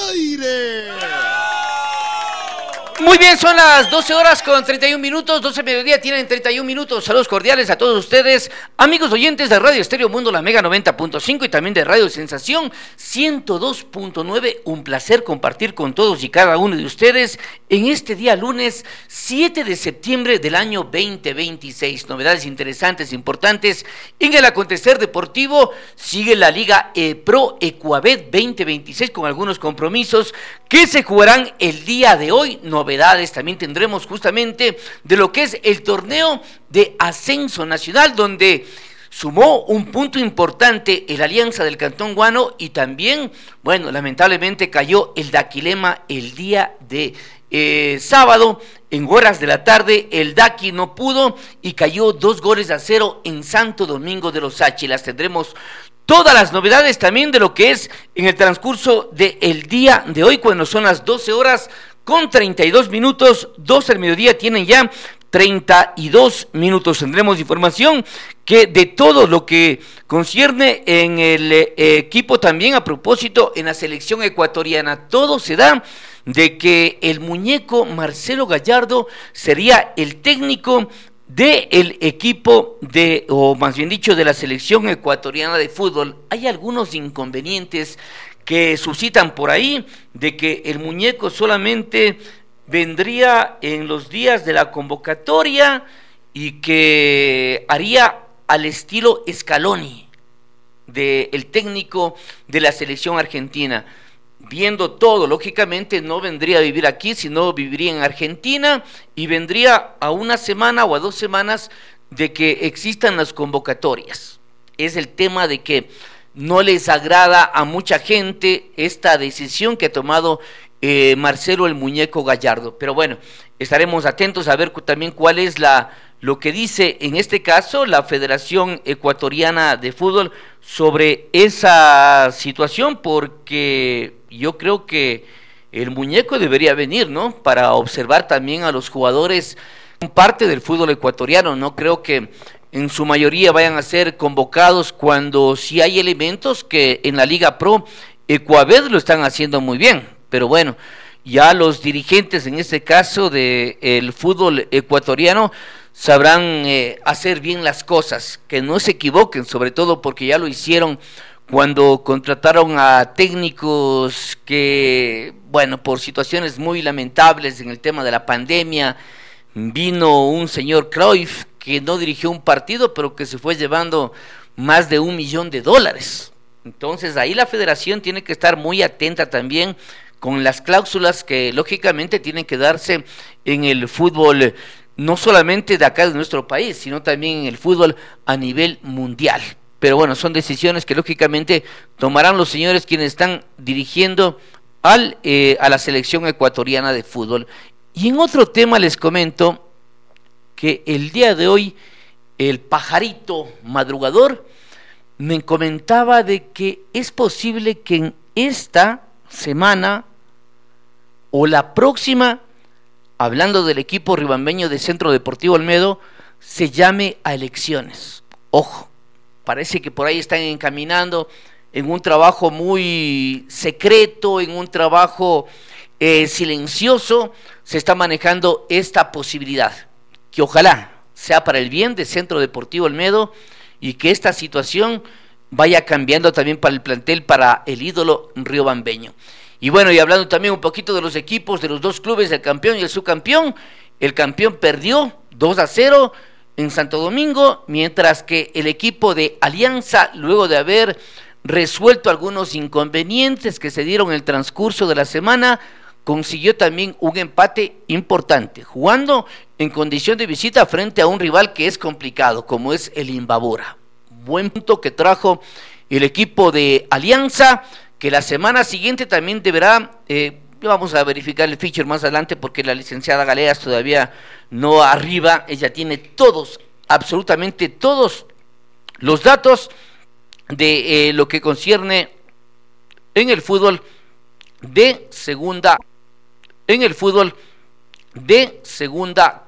aire. Muy bien, son las 12 horas con 31 minutos, 12 mediodía tienen 31 minutos. Saludos cordiales a todos ustedes, amigos oyentes de Radio Estéreo Mundo, la Mega 90.5 y también de Radio Sensación 102.9. Un placer compartir con todos y cada uno de ustedes en este día lunes 7 de septiembre del año 2026. Novedades interesantes, importantes en el acontecer deportivo. Sigue la Liga Pro Ecuabet 2026 con algunos compromisos que se jugarán el día de hoy. Novedades también tendremos justamente de lo que es el torneo de ascenso nacional, donde sumó un punto importante el Alianza del Cantón Guano y también, bueno, lamentablemente cayó el Daquilema el día de sábado en horas de la tarde. El Daqui no pudo y cayó 2-0 en Santo Domingo de los Áchilas. Tendremos todas las novedades también de lo que es en el transcurso del día de hoy, cuando son las 12 horas con 32 minutos, 12 del mediodía tienen ya 32 minutos. Tendremos información que de todo lo que concierne en el equipo también, a propósito en la selección ecuatoriana. Todo se da de que el muñeco Marcelo Gallardo sería el técnico del equipo de, o más bien dicho, de la selección ecuatoriana de fútbol. Hay algunos inconvenientes que suscitan por ahí de que el muñeco solamente vendría en los días de la convocatoria y que haría al estilo Scaloni, del técnico de la selección argentina. Viendo todo, lógicamente no vendría a vivir aquí, sino viviría en Argentina y vendría a una semana o a 2 semanas de que existan las convocatorias. Es el tema de que no les agrada a mucha gente esta decisión que ha tomado Marcelo el Muñeco Gallardo. Pero bueno, estaremos atentos a ver también cuál es lo que dice en este caso la Federación Ecuatoriana de Fútbol sobre esa situación, porque yo creo que el muñeco debería venir, ¿no? Para observar también a los jugadores, parte del fútbol ecuatoriano. No creo que en su mayoría vayan a ser convocados cuando sí hay elementos que en la Liga Pro Ecuabet lo están haciendo muy bien. Pero bueno, ya los dirigentes en este caso del fútbol ecuatoriano sabrán hacer bien las cosas, que no se equivoquen, sobre todo porque ya lo hicieron cuando contrataron a técnicos que, bueno, por situaciones muy lamentables en el tema de la pandemia, vino un señor Cruyff que no dirigió un partido, pero que se fue llevando más de $1 millón. Entonces ahí la federación tiene que estar muy atenta también con las cláusulas que lógicamente tienen que darse en el fútbol, no solamente de acá de nuestro país, sino también en el fútbol a nivel mundial. Pero bueno, son decisiones que lógicamente tomarán los señores quienes están dirigiendo a la selección ecuatoriana de fútbol. Y en otro tema les comento que el día de hoy el pajarito madrugador me comentaba de que es posible que en esta semana o la próxima, hablando del equipo ribambeño de Centro Deportivo Olmedo, se llame a elecciones. Ojo, parece que por ahí están encaminando en un trabajo muy secreto, en un trabajo silencioso, se está manejando esta posibilidad, que ojalá sea para el bien de Centro Deportivo Olmedo y que esta situación vaya cambiando también para el plantel, para el ídolo riobambeño. Y bueno, y hablando también un poquito de los equipos de los dos clubes, el campeón y el subcampeón, el campeón perdió 2-0 en Santo Domingo, mientras que el equipo de Alianza, luego de haber resuelto algunos inconvenientes que se dieron en el transcurso de la semana, consiguió también un empate importante, jugando en condición de visita frente a un rival que es complicado, como es el Imbabura. Buen punto que trajo el equipo de Alianza, que la semana siguiente también deberá, vamos a verificar el feature más adelante porque la licenciada Galeas todavía no arriba, ella tiene todos, absolutamente todos los datos de lo que concierne en el fútbol de segunda